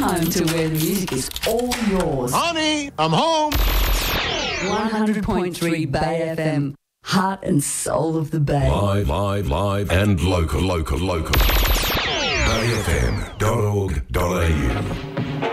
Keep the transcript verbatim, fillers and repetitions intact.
home to where the music is all yours. Honey, I'm home. one hundred point three Bay F M, heart and soul of the Bay. Live, live, live, and local, local, local. bay f m dot org dot a u